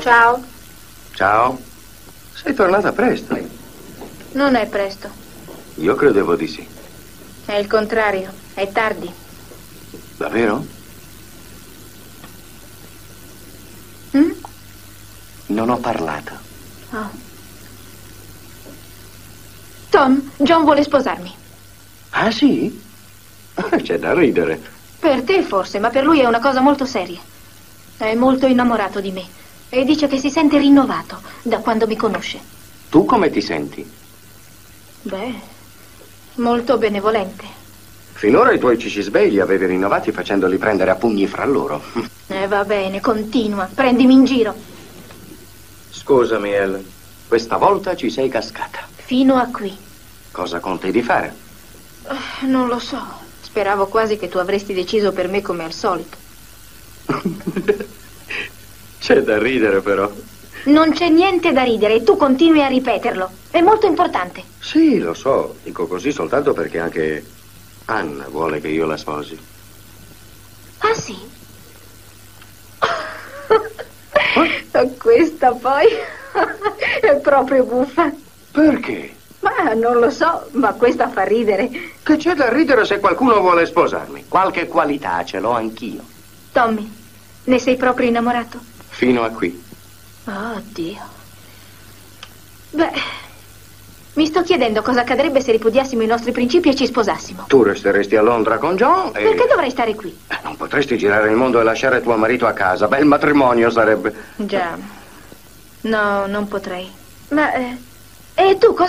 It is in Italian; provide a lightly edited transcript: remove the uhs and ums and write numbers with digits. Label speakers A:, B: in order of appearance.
A: Ciao.
B: Ciao. Sei tornata presto.
A: Non è presto.
B: Io credevo di sì.
A: È il contrario. È tardi.
B: Davvero?
A: Mm?
B: Non ho parlato.
A: Oh. Tom, John vuole sposarmi.
B: Ah, sì? C'è da ridere.
A: Per te forse, ma per lui è una cosa molto seria. È molto innamorato di me e dice che si sente rinnovato da quando mi conosce.
B: Tu come ti senti?
A: Beh, molto benevolente.
B: Finora i tuoi cicisbei li avevi rinnovati facendoli prendere a pugni fra loro.
A: Va bene, continua. Prendimi in giro.
B: Scusami, Ellen. Questa volta ci sei cascata.
A: Fino a qui.
B: Cosa conti di fare?
A: Non lo so. Speravo quasi che tu avresti deciso per me come al solito.
B: C'è da ridere, però.
A: Non c'è niente da ridere e tu continui a ripeterlo. È molto importante.
B: Sì, lo so. Dico così soltanto perché anche Anna vuole che io la sposi.
A: Ah, sì? Questa poi è proprio buffa.
B: Perché?
A: Ma non lo so, ma questa fa ridere.
B: Che c'è da ridere se qualcuno vuole sposarmi? Qualche qualità ce l'ho anch'io.
A: Tommy, ne sei proprio innamorato?
B: Fino a qui.
A: Oh, Dio. Beh, mi sto chiedendo cosa accadrebbe se ripudiassimo i nostri principi e ci sposassimo.
B: Tu resteresti a Londra con John e...
A: Perché dovrei stare qui?
B: Non potresti girare il mondo e lasciare tuo marito a casa. Bel matrimonio sarebbe.
A: Già. No, non potrei. Ma, e tu cosa